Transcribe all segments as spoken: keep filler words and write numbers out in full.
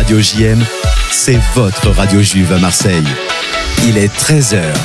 Radio J M, c'est votre radio juive à Marseille. Il est treize heures.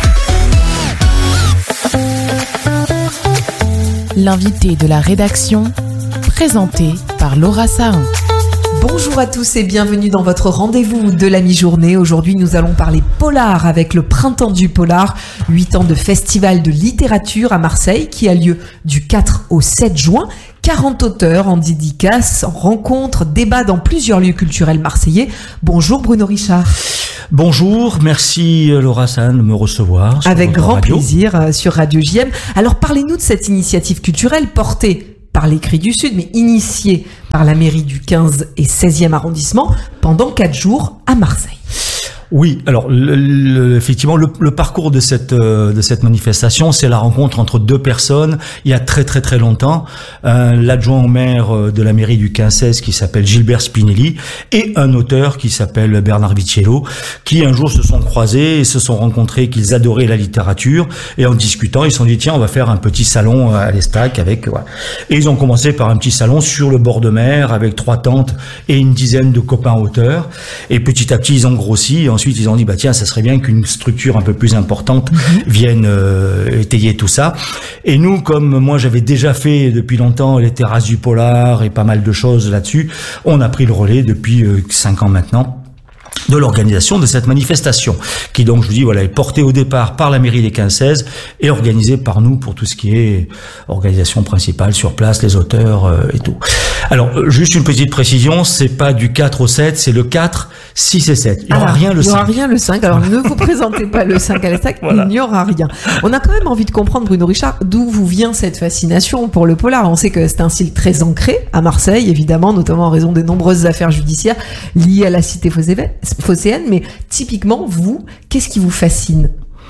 L'invité de la rédaction, présenté par Laura Sahin. Bonjour à tous et bienvenue dans votre rendez-vous de la mi-journée. Aujourd'hui, nous allons parler polar avec le Printemps du Polar, huit ans de festival de littérature à Marseille qui a lieu du quatre au sept juin. quarante auteurs en dédicaces, en rencontres, débats dans plusieurs lieux culturels marseillais. Bonjour Bruno Richard. Bonjour, merci Laura Sahin de me recevoir. Avec grand radio. plaisir sur Radio J M. Alors parlez-nous de cette initiative culturelle portée par les Cris du Sud, mais initiée par la mairie du quinze et seizième arrondissement pendant quatre jours à Marseille. Oui, alors le, le, effectivement, le, le parcours de cette euh, de cette manifestation, c'est la rencontre entre deux personnes. Il y a très très très longtemps, euh, l'adjoint au maire de la mairie du quinze seize qui s'appelle Gilbert Spinelli et un auteur qui s'appelle Bernard Vitiello, qui un jour se sont croisés et se sont rencontrés, qu'ils adoraient la littérature, et en discutant, ils se sont dit tiens, on va faire un petit salon à l'Estac avec. Voilà. Et ils ont commencé par un petit salon sur le bord de mer avec trois tentes et une dizaine de copains auteurs. Et petit à petit, ils ont grossi. Ensuite, ils ont dit, bah tiens, ça serait bien qu'une structure un peu plus importante vienne euh, étayer tout ça. Et nous, comme moi, j'avais déjà fait depuis longtemps les terrasses du Polar et pas mal de choses là-dessus, on a pris le relais depuis euh, cinq ans maintenant de l'organisation de cette manifestation, qui donc, je vous dis, voilà, est portée au départ par la mairie des quinze seize et organisée par nous pour tout ce qui est organisation principale sur place, les auteurs euh, et tout. Alors, juste une petite précision, c'est pas du quatre au sept, c'est le quatre, six et sept. Il n'y aura Alors, rien le cinq. Il n'y aura rien le cinq, alors ne vous présentez pas le cinq à l'Estac, voilà. Il n'y aura rien. On a quand même envie de comprendre, Bruno Richard, d'où vous vient cette fascination pour le polar. On sait que c'est un style très ancré à Marseille, évidemment, notamment en raison des nombreuses affaires judiciaires liées à la cité phocéenne, mais typiquement, vous, qu'est-ce qui vous fascine ?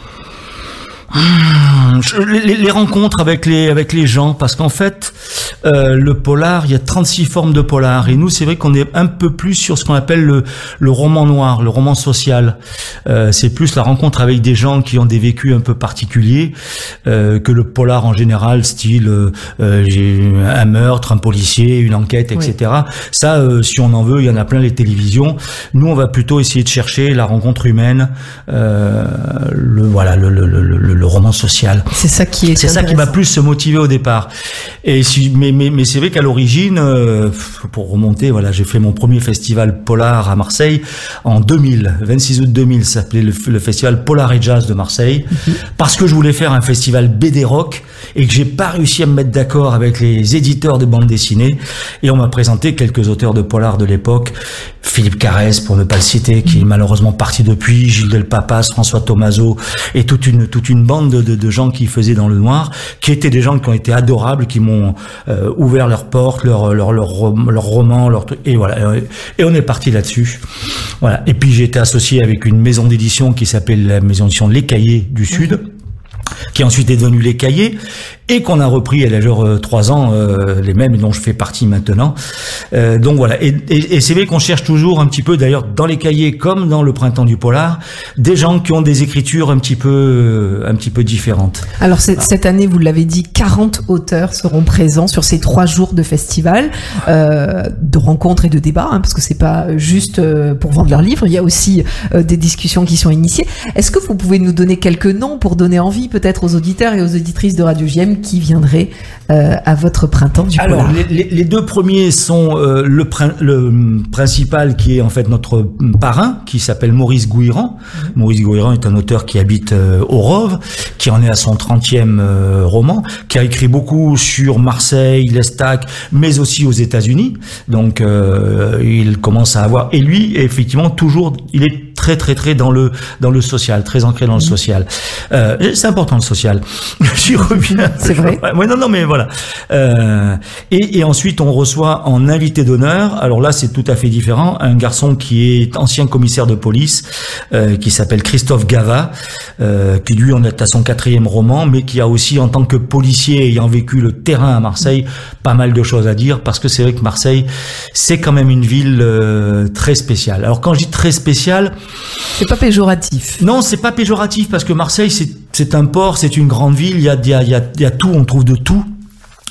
Les, les rencontres avec les avec les gens, parce qu'en fait euh, le polar, il y a trente-six formes de polar, et nous c'est vrai qu'on est un peu plus sur ce qu'on appelle le le roman noir, le roman social. Euh, c'est plus la rencontre avec des gens qui ont des vécus un peu particuliers euh, que le polar en général, style euh, j'ai un meurtre, un policier, une enquête, et cetera. Oui. Ça, euh, si on en veut, il y en a plein les télévisions. Nous, on va plutôt essayer de chercher la rencontre humaine, euh, le voilà le le le, le, le roman social. C'est ça qui est. C'est ça qui m'a plus motivé au départ. Et si, mais mais mais c'est vrai qu'à l'origine, euh, pour remonter, voilà, j'ai fait mon premier festival polar à Marseille en deux mille, vingt-six août deux mille, ça s'appelait le, le festival Polar et Jazz de Marseille, mm-hmm. parce que je voulais faire un festival B D rock et que j'ai pas réussi à me mettre d'accord avec les éditeurs de bandes dessinées, et on m'a présenté quelques auteurs de polar de l'époque, Philippe Carès pour ne pas le citer, qui est malheureusement parti depuis, Gilles Delpapas, François Tomaso, et toute une toute une bande de, de, de gens qui faisaient dans le noir, qui étaient des gens qui ont été adorables, qui m'ont euh, ouvert leurs portes, leur leur leur leur roman, leur truc, et voilà, et on est parti là-dessus. Voilà. Et puis j'ai été associé avec une maison d'édition qui s'appelle la maison d'édition Les Cahiers du Sud, mmh. qui ensuite est devenue Les Cahiers, et qu'on a repris il y a genre euh, trois ans, euh, les mêmes dont je fais partie maintenant. Euh, donc voilà, et, et, et c'est vrai qu'on cherche toujours un petit peu, d'ailleurs dans Les Cahiers comme dans le Printemps du Polar, des gens qui ont des écritures un petit peu, euh, un petit peu différentes. Alors c'est, voilà. Cette année, vous l'avez dit, quarante auteurs seront présents sur ces trois jours de festival, euh, de rencontres et de débats, hein, parce que c'est pas juste euh, pour vendre leurs livres, il y a aussi euh, des discussions qui sont initiées. Est-ce que vous pouvez nous donner quelques noms pour donner envie peut-être aux auditeurs et aux auditrices de Radio J M qui viendraient euh, à votre Printemps du Polar? Alors, les, les deux premiers sont euh, le, le principal, qui est en fait notre parrain, qui s'appelle Maurice Gouiran. Mmh. Maurice Gouiran est un auteur qui habite euh, au Rove, qui en est à son trentième euh, roman, qui a écrit beaucoup sur Marseille, l'Estac, mais aussi aux États-Unis. Donc, euh, il commence à avoir, et lui, effectivement, toujours, il est très très très dans le dans le social, très ancré dans le social. Euh, c'est important le social. J'y reviens. C'est vrai. Ouais, non non mais voilà. Euh, et, et ensuite on reçoit en invité d'honneur. Alors là c'est tout à fait différent. Un garçon qui est ancien commissaire de police, euh, qui s'appelle Christophe Gava, euh, qui lui en est à son quatrième roman, mais qui a aussi en tant que policier ayant vécu le terrain à Marseille pas mal de choses à dire, parce que c'est vrai que Marseille c'est quand même une ville euh, très spéciale. Alors quand je dis très spéciale, c'est pas péjoratif. Non, c'est pas péjoratif, parce que Marseille, c'est, c'est un port, c'est une grande ville, il y a, il y a, il y a, il y a tout, on trouve de tout.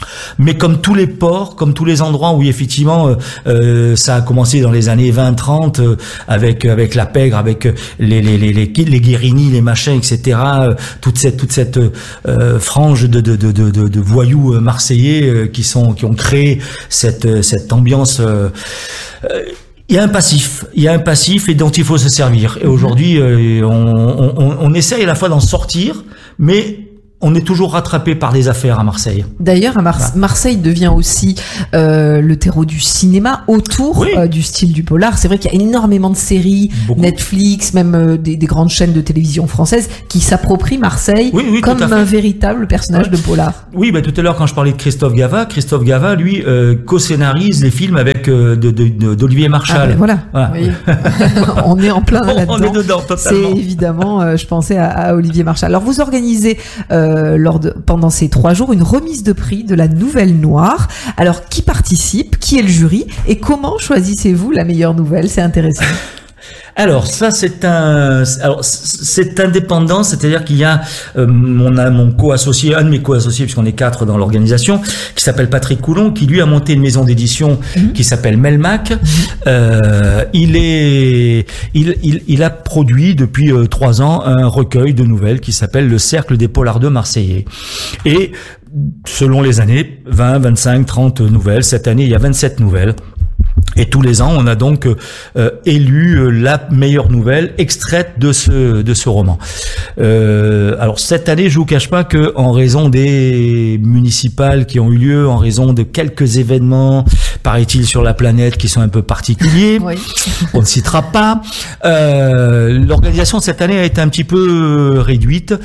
Mais comme tous les ports, comme tous les endroits où effectivement euh, euh, ça a commencé dans les années vingt trente euh, avec avec la pègre, avec les les les les, les Guérini, les machins, et cetera. Euh, toute cette toute cette euh, frange de de de de, de voyous marseillais euh, qui sont qui ont créé cette cette ambiance. Euh, euh, Il y a un passif, il y a un passif et dont il faut se servir. Et aujourd'hui, euh, on, on, on essaye à la fois d'en sortir, mais on est toujours rattrapé par des affaires à Marseille. D'ailleurs, à Mar- voilà. Marseille devient aussi euh, le terreau du cinéma autour oui. euh, du style du polar. C'est vrai qu'il y a énormément de séries, Beaucoup. Netflix, même euh, des, des grandes chaînes de télévision françaises qui s'approprient Marseille oui, oui, comme un véritable personnage ouais. de polar. Oui, bah, tout à l'heure quand je parlais de Christophe Gava, Christophe Gava, lui, euh, co-scénarise les films avec euh, de, de, de, d'Olivier Marchal. Ah, ben voilà. voilà. Oui. On est en plein là-dedans. On est dedans totalement. C'est évidemment, euh, je pensais à, à Olivier Marchal. Alors vous organisez euh, lors de, pendant ces trois jours une remise de prix de la Nouvelle Noire. Alors qui participe, qui est le jury et comment choisissez-vous la meilleure nouvelle? C'est intéressant. Alors ça c'est un alors c'est indépendant, c'est-à-dire qu'il y a euh, on a mon co-associé, un de mes co-associés puisqu'on est quatre dans l'organisation, qui s'appelle Patrick Coulon, qui lui a monté une maison d'édition mmh. qui s'appelle Melmac. Mmh. Euh, il est il il il a produit depuis euh, trois ans un recueil de nouvelles qui s'appelle Le Cercle des Polardeux Marseillais. Et selon les années, vingt, vingt-cinq, trente nouvelles. Cette année, il y a vingt-sept nouvelles. Et tous les ans, on a donc euh, élu la meilleure nouvelle extraite de ce de ce roman. Euh, alors cette année, je vous cache pas que en raison des municipales qui ont eu lieu, en raison de quelques événements, paraît-il sur la planète, qui sont un peu particuliers, oui. on ne citera pas. Euh, l'organisation de cette année a été un petit peu réduite.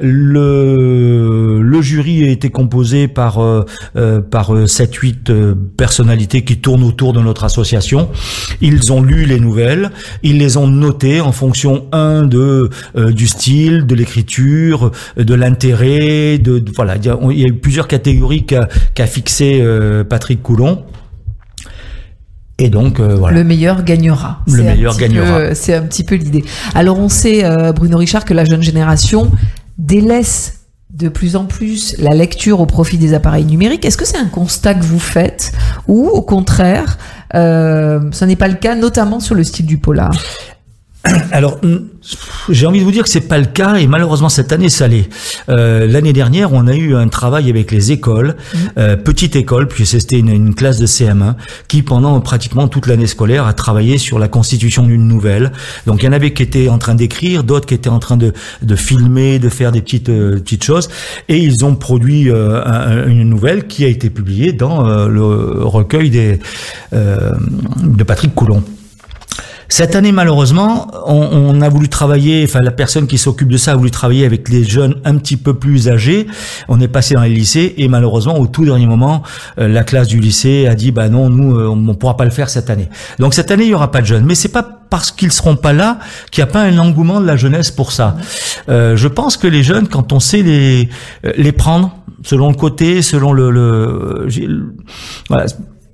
Le le jury a été composé par euh, par sept huit euh, personnalités qui tournent autour de notre association. Ils ont lu les nouvelles, ils les ont notées en fonction un de euh, du style, de l'écriture, de l'intérêt, de, de voilà, il y, a, il y a eu plusieurs catégories qu'a qu'a fixé euh, Patrick Coulon. Et donc euh, voilà. Le meilleur gagnera. Le meilleur gagnera. Peu, c'est un petit peu l'idée. Alors on sait, euh, Bruno Richard, que la jeune génération délaisse de plus en plus la lecture au profit des appareils numériques. Est-ce que c'est un constat que vous faites ou au contraire, euh, ce n'est pas le cas, notamment sur le style du polar? Alors, j'ai envie de vous dire que c'est pas le cas et malheureusement cette année ça l'est. Euh, l'année dernière, on a eu un travail avec les écoles, mmh. euh, petite école, puis c'était une, une classe de C M un qui pendant pratiquement toute l'année scolaire a travaillé sur la constitution d'une nouvelle. Donc il y en avait qui étaient en train d'écrire, d'autres qui étaient en train de, de filmer, de faire des petites euh, petites choses, et ils ont produit euh, un, une nouvelle qui a été publiée dans euh, le recueil des euh, de Patrick Coulon. Cette année, malheureusement, on, on a voulu travailler, enfin la personne qui s'occupe de ça a voulu travailler avec les jeunes un petit peu plus âgés. On est passé dans les lycées et malheureusement, au tout dernier moment, euh, la classe du lycée a dit bah non, nous euh, on ne pourra pas le faire cette année. Donc cette année, il y aura pas de jeunes. Mais c'est pas parce qu'ils seront pas là qu'il n'y a pas un engouement de la jeunesse pour ça. Euh, je pense que les jeunes, quand on sait les les prendre selon le côté, selon le, le, le voilà.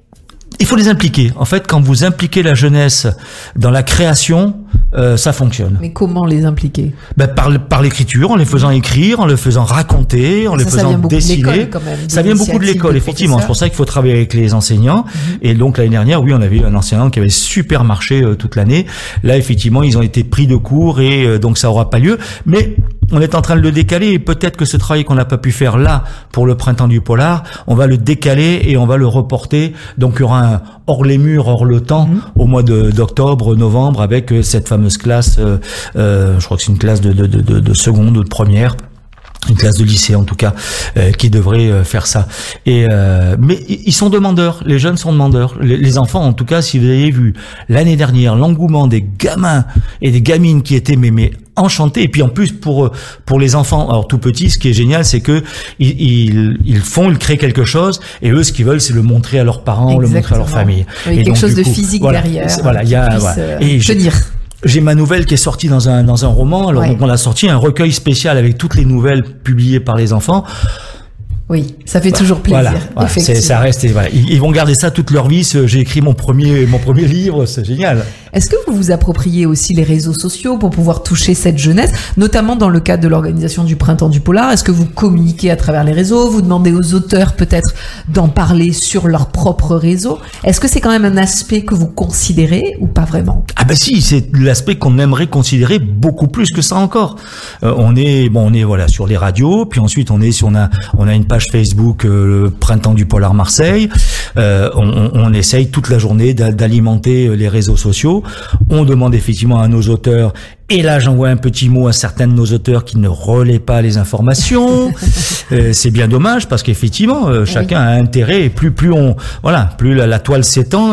Il faut les impliquer. En fait, quand vous impliquez la jeunesse dans la création, euh, ça fonctionne. Mais comment les impliquer? Ben, par, par l'écriture, en les faisant écrire, en les faisant raconter, en ça, les faisant dessiner. Quand même, ça vient beaucoup de l'école, effectivement. C'est pour ça qu'il faut travailler avec les enseignants. Mm-hmm. Et donc, l'année dernière, oui, on avait eu un enseignant qui avait super marché euh, toute l'année. Là, effectivement, ils ont été pris de court et euh, donc ça aura pas lieu. Mais on est en train de le décaler et peut-être que ce travail qu'on n'a pas pu faire là pour le printemps du polar, on va le décaler et on va le reporter. Donc il y aura un hors les murs, hors le temps mmh. au mois de, d'octobre, novembre avec cette fameuse classe, euh, euh, je crois que c'est une classe de, de, de, de seconde ou de première. Une classe de lycée en tout cas euh, qui devrait euh, faire ça. Et euh, mais ils sont demandeurs, les jeunes sont demandeurs. Les, les enfants en tout cas, si vous avez vu l'année dernière l'engouement des gamins et des gamines qui étaient mais, mais enchantés. Et puis en plus pour pour les enfants, alors tout petits, ce qui est génial, c'est que ils, ils ils font, ils créent quelque chose et eux ce qu'ils veulent c'est le montrer à leurs parents, Exactement. le montrer à leur famille. Oui, et quelque donc, chose de coup, physique voilà, derrière. Voilà, il y a voilà. Euh, et tenir. J'ai ma nouvelle qui est sortie dans un dans un roman. Alors ouais. donc on a sorti un recueil spécial avec toutes les nouvelles publiées par les enfants. Oui, ça fait toujours plaisir. Voilà, voilà c'est, ça reste. Voilà. Ils, ils vont garder ça toute leur vie. J'ai écrit mon premier mon premier livre, c'est génial. Est-ce que vous vous appropriez aussi les réseaux sociaux pour pouvoir toucher cette jeunesse, notamment dans le cadre de l'organisation du Printemps du Polar? Est-ce que vous communiquez à travers les réseaux? Vous demandez aux auteurs peut-être d'en parler sur leur propre réseau? Est-ce que c'est quand même un aspect que vous considérez ou pas vraiment? Ah ben si, c'est l'aspect qu'on aimerait considérer beaucoup plus que ça encore. Euh, on est bon, on est voilà sur les radios, puis ensuite on est si on a on a une page Facebook euh, le Printemps du Polar Marseille. Euh, on, on essaye toute la journée d'alimenter les réseaux sociaux. On demande effectivement à nos auteurs. Et là, j'envoie un petit mot à certains de nos auteurs qui ne relaient pas les informations. euh, c'est bien dommage parce qu'effectivement, euh, chacun oui. a intérêt. Et plus, plus on, voilà, plus la, la toile s'étend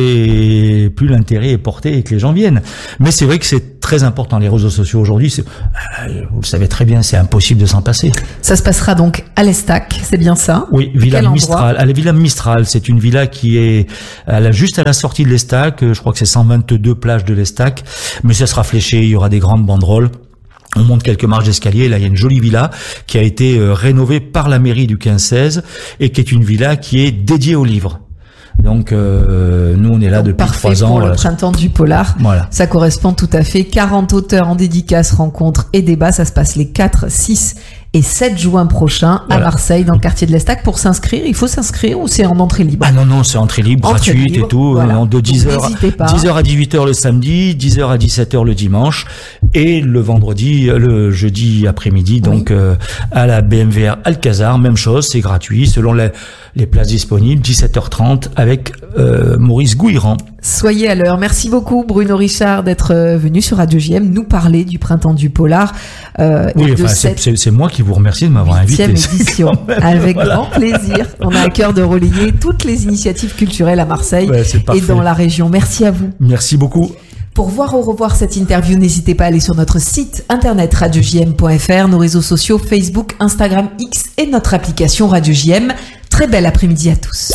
et plus l'intérêt est porté et que les gens viennent. Mais c'est vrai que c'est très important. Les réseaux sociaux aujourd'hui, c'est, euh, vous le savez très bien, c'est impossible de s'en passer. Ça se passera donc à l'Estac, c'est bien ça? Oui, Villa Mistral. À la Villa Mistral, c'est une villa qui est à la, juste à la sortie de l'Estac. Je crois que c'est cent vingt-deux plages de l'Estac, mais ça sera fléché. Il y aura des grandes banderoles. On monte quelques marches d'escalier. Là, il y a une jolie villa qui a été euh, rénovée par la mairie du quinze seize et qui est une villa qui est dédiée aux livres. Donc euh, nous on est là Donc, depuis trois ans. Pour voilà. le Printemps du Polar. Voilà. Ça correspond tout à fait. quarante auteurs en dédicace, rencontres et débats. Ça se passe les quatre, six et sept juin prochains à voilà. Marseille, dans le quartier de l'Estac. Pour s'inscrire, il faut s'inscrire ou c'est en entrée libre? Ah non, non, c'est entrée libre, entrée gratuite libre, et tout. Voilà. De dix heures, dix heures à dix-huit heures le samedi, dix heures à dix-sept heures le dimanche et le vendredi, le jeudi après-midi, donc oui. euh, à la B M V R Alcazar, même chose, c'est gratuit selon les, les places disponibles, dix-sept heures trente avec euh, Maurice Gouiran. Soyez à l'heure. Merci beaucoup Bruno Richard d'être venu sur Radio J M nous parler du Printemps du Polar. Euh, oui, et enfin, de c'est, cette c'est, c'est moi qui vous remercie de m'avoir invité. Édition. Avec voilà. grand plaisir. On a à cœur de relayer toutes les initiatives culturelles à Marseille ouais, et dans la région. Merci à vous. Merci beaucoup. Pour voir ou revoir cette interview, n'hésitez pas à aller sur notre site internet radio j m point f r, nos réseaux sociaux Facebook, Instagram, X et notre application Radio J M. Très bel après-midi à tous.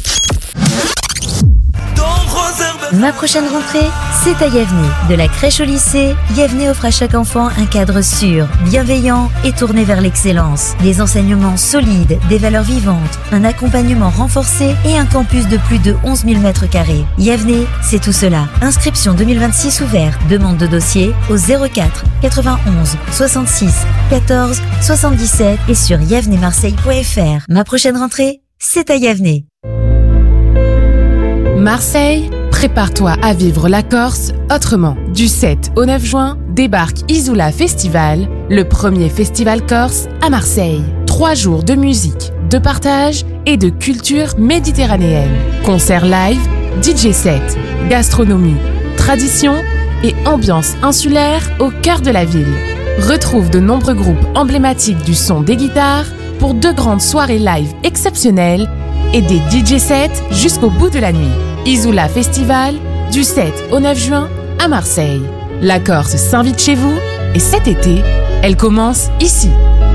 Ma prochaine rentrée, c'est à Yavne. De la crèche au lycée, Yavne offre à chaque enfant un cadre sûr, bienveillant et tourné vers l'excellence. Des enseignements solides, des valeurs vivantes, un accompagnement renforcé et un campus de plus de onze mille mètres carrés. Yavne, c'est tout cela. Inscription deux mille vingt-six ouvert. Demande de dossier au zéro quatre quatre-vingt-onze soixante-six quatorze soixante-dix-sept et sur yavne marseille point f r. Ma prochaine rentrée, c'est à Yavne. Marseille, prépare-toi à vivre la Corse autrement. Du sept au neuf juin, débarque Isoula Festival, le premier festival corse à Marseille. Trois jours de musique, de partage et de culture méditerranéenne. Concerts live, D J set, gastronomie, tradition et ambiance insulaire au cœur de la ville. Retrouve de nombreux groupes emblématiques du son des guitares pour deux grandes soirées live exceptionnelles et des D J sets jusqu'au bout de la nuit. Isoula Festival, du sept au neuf juin à Marseille. La Corse s'invite chez vous et cet été, elle commence ici.